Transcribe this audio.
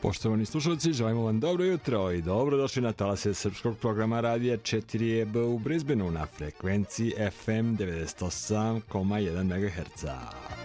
Poštovani slušalci, želimo vam dobro jutro i dobrodošli na talase srpskog programa radija 4EB u Brisbaneu na frekvenciji FM 98,1 MHz.